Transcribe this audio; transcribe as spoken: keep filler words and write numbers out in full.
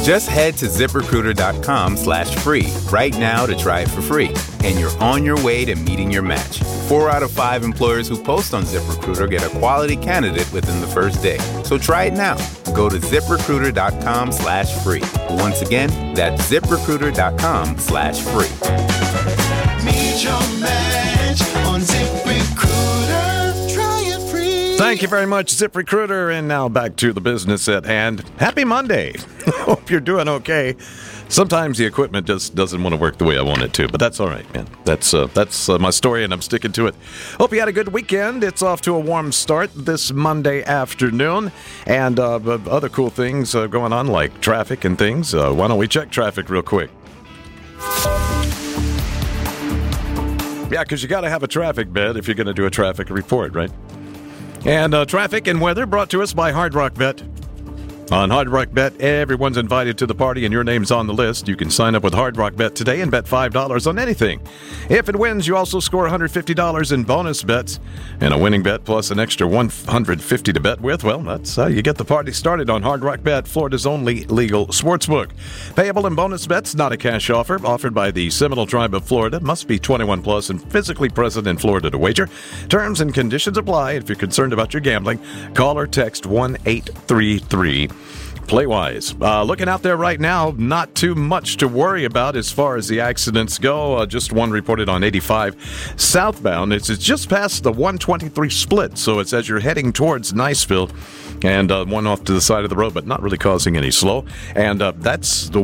Just head to ZipRecruiter.com slash free right now to try it for free. And you're on your way to meeting your match. Four out of five employers who post on ZipRecruiter get a quality candidate within the first day. So try it now. Go to ZipRecruiter.com slash free. Once again, that's ZipRecruiter.com slash free. Meet your match on ZipRecruiter. Try it free. Thank you very much, ZipRecruiter. And now back to the business at hand. Happy Monday. Hope you're doing okay. Sometimes the equipment just doesn't want to work the way I want it to, but that's all right, man. That's uh, that's uh, my story, and I'm sticking to it. Hope you had a good weekend. It's off to a warm start this Monday afternoon, and uh, other cool things uh, going on, like traffic and things. Uh, why don't we check traffic real quick? Yeah, because you got to have a traffic bed if you're going to do a traffic report, right? And uh, traffic and weather brought to us by Hard Rock Bet. On Hard Rock Bet, everyone's invited to the party and your name's on the list. You can sign up with Hard Rock Bet today and bet five dollars on anything. If it wins, you also score one hundred fifty dollars in bonus bets. And a winning bet plus an extra one hundred fifty dollars to bet with, well, that's how you get the party started on Hard Rock Bet, Florida's only legal sportsbook. Payable in bonus bets, not a cash offer, offered by the Seminole Tribe of Florida. Must be twenty-one plus and physically present in Florida to wager. Terms and conditions apply. If you're concerned about your gambling, call or text one eight three three Playwise. Uh, looking out there right now, not too much to worry about as far as the accidents go. Uh, just one reported on eighty-five southbound. It's, it's just past the one twenty-three split, so it's as you're heading towards Niceville, and uh, one off to the side of the road, but not really causing any slow. And uh, that's the